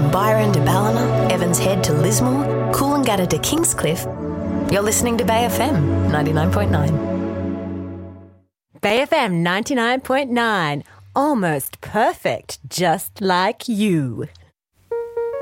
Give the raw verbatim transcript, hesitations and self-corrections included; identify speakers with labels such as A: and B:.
A: From Byron to Ballina, Evans Head to Lismore, Coolangatta to Kingscliff, you're listening to Bay F M ninety-nine point nine.
B: Bay F M ninety-nine point nine. Almost perfect, just like you.